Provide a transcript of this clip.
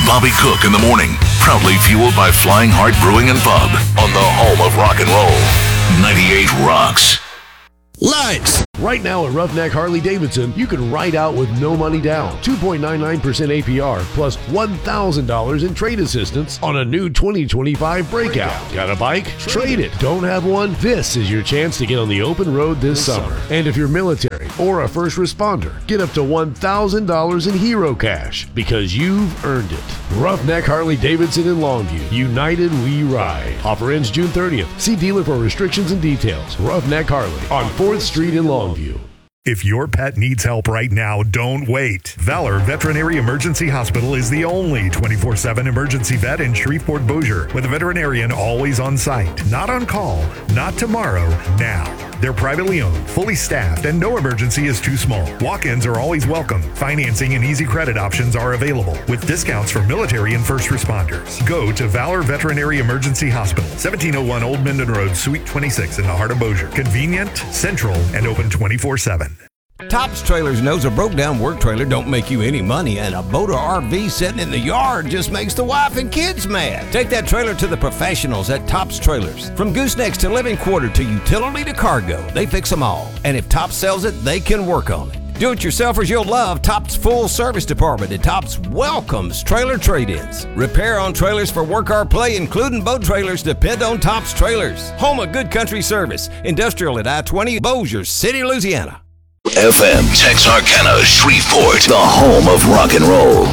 Bobby Cook in the morning. Proudly fueled by Flying Heart Brewing and Pub on the home of rock and roll. 98 Rocks. Lights! Right now at Roughneck Harley-Davidson, you can ride out with no money down. 2.99% APR plus $1,000 in trade assistance on a new 2025 Breakout. Got a bike? Trade it. Don't have one? This is your chance to get on the open road this summer. And if you're military or a first responder, get up to $1,000 in hero cash because you've earned it. Roughneck Harley-Davidson in Longview. United we ride. Offer ends June 30th. See dealer for restrictions and details. Roughneck Harley on 4th Street in Longview. If your pet needs help right now, don't wait. Valor Veterinary Emergency Hospital is the only 24/7 emergency vet in Shreveport-Bossier, with a veterinarian always on site. Not on call, not tomorrow, now. They're privately owned, fully staffed, and no emergency is too small. Walk-ins are always welcome. Financing and easy credit options are available, with discounts for military and first responders. Go to Valor Veterinary Emergency Hospital, 1701 Old Minden Road, Suite 26 in the heart of Bossier. Convenient, central, and open 24/7. Tops Trailers knows a broke-down work trailer don't make you any money, and a boat or RV sitting in the yard just makes the wife and kids mad. Take that trailer to the professionals at Tops Trailers. From goosenecks to living quarter to utility to cargo, they fix them all. And if Tops sells it, they can work on it. Do-it-yourselfers you'll love Tops Full Service Department, and Tops welcomes trailer trade-ins. Repair on trailers for work or play, including boat trailers, depend on Tops Trailers. Home of good country service. Industrial at I-20, Bossier City, Louisiana. FM, Texarkana, Shreveport, the home of rock and roll.